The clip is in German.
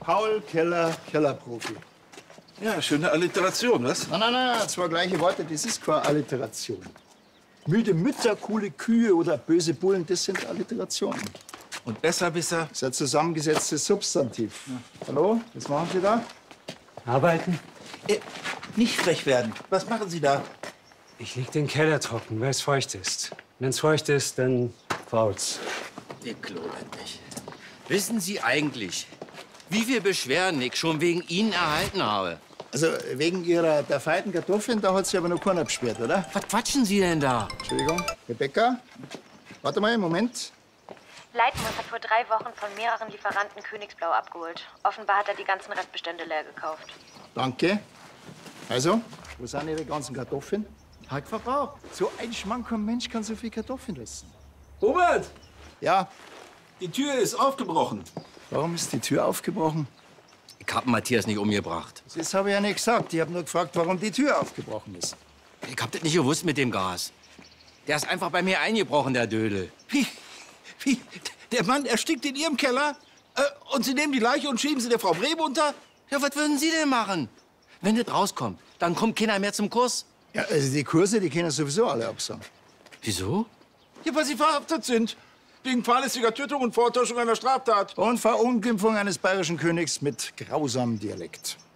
Paul Keller, Kellerprofi. Ja, schöne Alliteration, was? Nein, zwei gleiche Worte, das ist keine Alliteration. Müde Mütter, coole Kühe oder böse Bullen, das sind Alliterationen. Und Besserwisser? Das ist ein zusammengesetztes Substantiv. Ja. Hallo, was machen Sie da? Arbeiten? Nicht frech werden. Was machen Sie da? Ich leg den Keller trocken, weil es feucht ist. Wenn es feucht ist, dann fault's. Die klobelt nicht. Wissen Sie eigentlich, wie viele Beschwerden ich schon wegen Ihnen erhalten habe? Also wegen Ihrer perfeiten Kartoffeln, da hat sie aber noch keiner beschwert, oder? Was quatschen Sie denn da? Entschuldigung, Rebecca. Warte mal, Moment. Leitmus hat vor 3 Wochen von mehreren Lieferanten Königsblau abgeholt. Offenbar hat er die ganzen Restbestände leer gekauft. Danke. Also, wo sind Ihre ganzen Kartoffeln? Halt verbraucht. So ein schmanker Mensch kann so viel Kartoffeln essen. Robert, Ja, die Tür ist aufgebrochen. warum ist die Tür aufgebrochen? Ich hab Matthias nicht umgebracht. Das habe ich ja nicht gesagt. Ich habe nur gefragt, warum die Tür aufgebrochen ist. Ich hab das nicht gewusst mit dem Gas. Der ist einfach bei mir eingebrochen, der Dödel. Wie? Der Mann erstickt in Ihrem Keller? Und Sie nehmen die Leiche und schieben sie der Frau Breb unter? Ja, was würden Sie denn machen? Wenn das rauskommt, dann kommt keiner mehr zum Kurs. Ja, also die Kurse, die können sowieso alle absagen. Wieso? Ja, weil Sie verhaftet sind. Wegen fahrlässiger Tötung und Vortäuschung einer Straftat. Und Verunglimpfung eines bayerischen Königs mit grausamem Dialekt.